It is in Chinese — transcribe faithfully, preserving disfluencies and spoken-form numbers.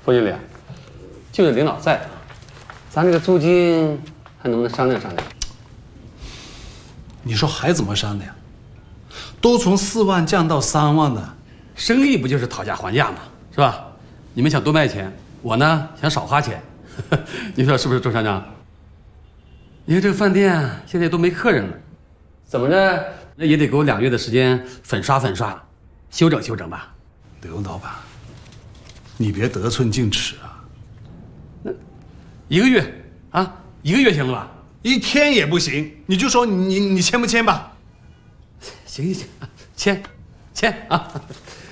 副经理，就是领导在，咱这个租金还能不能商量商量？ 你说还怎么商量？都从四万降到三万了， 生意不就是讨价还价吗？是吧？你们想多卖钱，我呢想少花钱，你说是不是，周厂长？你看这个饭店现在都没客人了，怎么着那也得给我两个月的时间粉刷粉刷，修整修整吧。 刘老板，你别得寸进尺啊！ 那一个月啊，一个月行了吧？ 一天也不行，你就说你你签不签吧？ 行行行，签签啊！